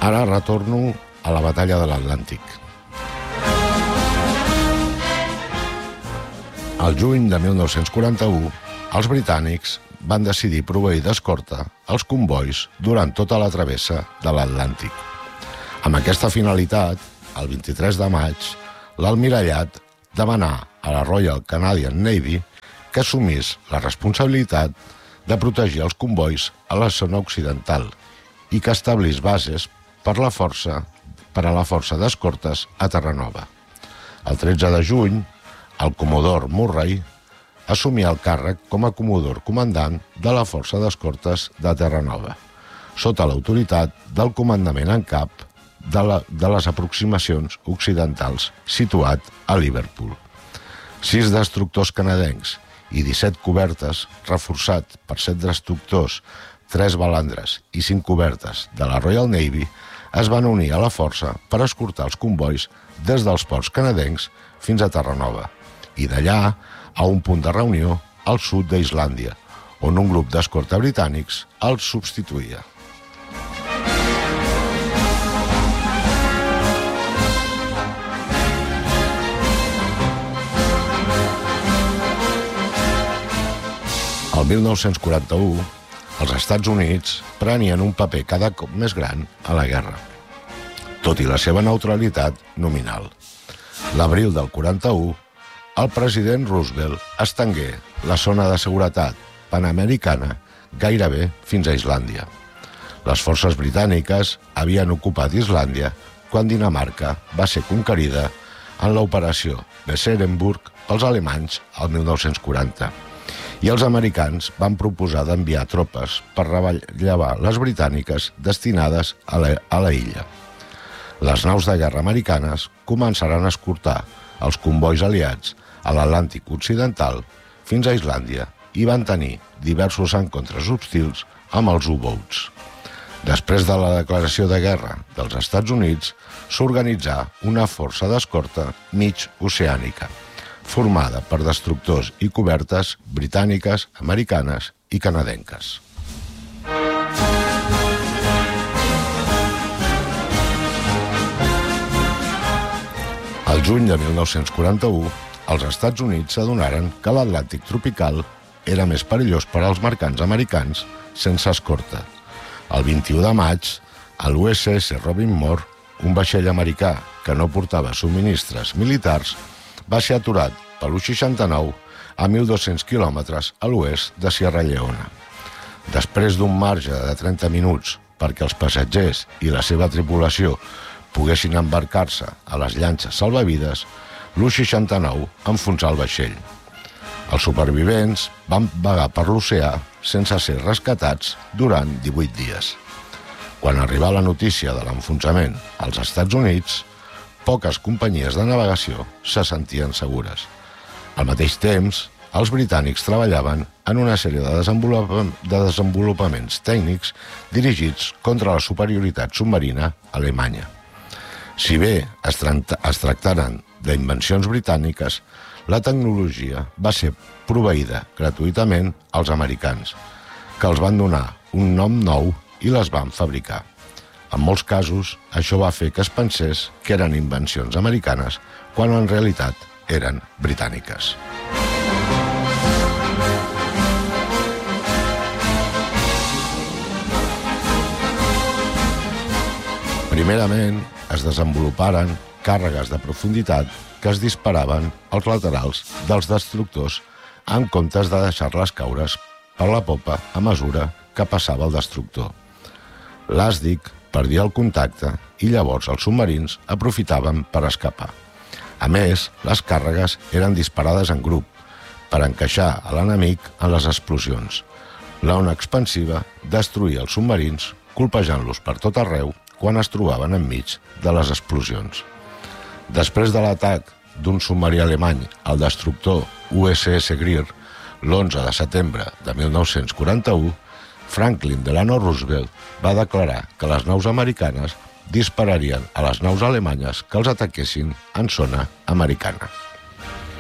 Ara retorno a la batalla de l'Atlàntic. Al juny de 1941, els britànics van decidir proveir d'escorta els convois durant tota la travessa de l'Atlàntic. Amb aquesta finalitat, el 23 de maig, l'almirallat demanà a la Royal Canadian Navy que assumís la responsabilitat de protegir els convois a la zona occidental i que establís bases per a la força d'escortes a Terranova. El 13 de juny, el comodor Murray assumia el càrrec com a comodor comandant de la força d'escortes de Terranova, sota l'autoritat del comandament en cap de les aproximacions occidentals situat a Liverpool. 6 destructors canadencs i 17 cobertes, reforçat per 7 destructors, 3 balandres i 5 cobertes de la Royal Navy, es van unir a la força per escortar els convois des dels ports canadencs fins a Terranova i d'allà a un punt de reunió al sud d'Islàndia, on un grup d'escorta britànics els substituïa. El 1941, els Estats Units prenien un paper cada cop més gran a la guerra, tot i la seva neutralitat nominal. L'abril del 41, el president Roosevelt estengué la zona de seguretat panamericana gairebé fins a Islàndia. Les forces britàniques havien ocupat Islàndia quan Dinamarca va ser conquerida en l'operació Beerenburg pels alemanys el 1940. I els americans van proposar d'enviar tropes per rellevar les britàniques destinades a la illa. Les naus de guerra americanes començaran a escortar els convois aliats a l'Atlàntic Occidental fins a Islàndia i van tenir diversos encontres hostils amb els U-boats. Després de la declaració de guerra dels Estats Units, s'organitzà una força d'escorta mig oceànica, formada per destructors i cobertes britàniques, americanes i canadenques. Al juny de 1941, els Estats Units s'adonaren que l'Atlàntic tropical era més perillós per als mercants americans sense escorta. El 21 de maig, l'USS Robin Moore, un vaixell americà que no portava subministres militars, va ser aturat per l'U-69 a 1.200 quilòmetres a l'oest de Sierra Leone. Després d'un marge de 30 minuts perquè els passatgers i la seva tripulació poguessin embarcar-se a les llanxes salvavides, l'U-69 enfonsà el vaixell. Els supervivents van vagar per l'oceà sense ser rescatats durant 18 dies. Quan arribà la notícia de l'enfonsament als Estats Units, poques companyies de navegació se sentien segures. Al mateix temps, els britànics treballaven en una sèrie de desenvolupaments tècnics dirigits contra la superioritat submarina alemanya. Si bé es tractaren d'invencions britàniques, la tecnologia va ser proveïda gratuïtament als americans, que els van donar un nom nou i les van fabricar. En molts casos, això va fer que es pensés que eren invencions americanes, quan en realitat eren britàniques. Primerament, es desenvoluparen càrregues de profunditat que es disparaven als laterals dels destructors en comptes de deixar-les caure's per la popa a mesura que passava el destructor. L'àsdic perdia el contacte i llavors els submarins aprofitaven per escapar. A més, les càrregues eren disparades en grup per encaixar a l'enemic en les explosions. L'ona expansiva destruïa els submarins colpejant-los per tot arreu quan es trobaven enmig de les explosions. Després de l'atac d'un submarí alemany al destructor USS Greer l'11 de setembre de 1941, Franklin Delano Roosevelt va declarar que les naus americanes dispararien a les naus alemanyes que els ataquessin en zona americana.